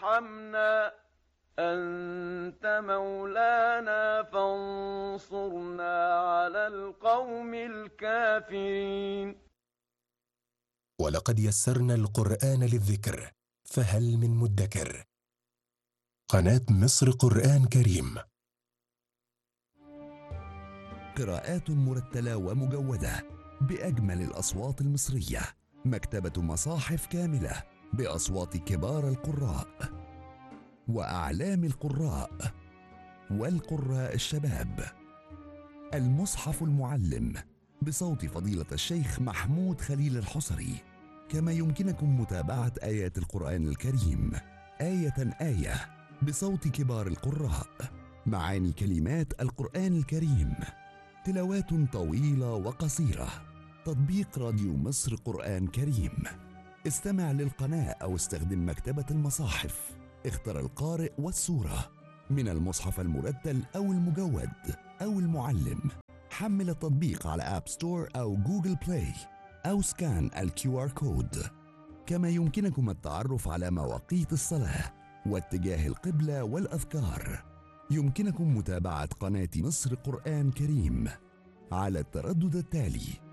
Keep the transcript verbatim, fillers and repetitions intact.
وارحمنا أنت مولانا فانصرنا على القوم الكافرين. ولقد يسرنا القرآن للذكر فهل من مدكر. قناة مصر قرآن كريم. قراءات مرتلة ومجودة بأجمل الأصوات المصرية. مكتبة مصاحف كاملة بأصوات كبار القراء وأعلام القراء والقراء الشباب. المصحف المعلم بصوت فضيلة الشيخ محمود خليل الحصري. كما يمكنكم متابعة آيات القرآن الكريم آية آية بصوت كبار القراء. معاني كلمات القرآن الكريم. تلاوات طويلة وقصيرة. تطبيق راديو مصر قرآن كريم. استمع للقناة أو استخدم مكتبة المصاحف. اختر القارئ والسورة من المصحف المرتل أو المجود أو المعلم. حمل التطبيق على آب ستور أو جوجل بلاي أو سكان الكيو آر كود. كما يمكنكم التعرف على مواقيت الصلاة واتجاه القبلة والأذكار. يمكنكم متابعة قناة مصر قرآن كريم على التردد التالي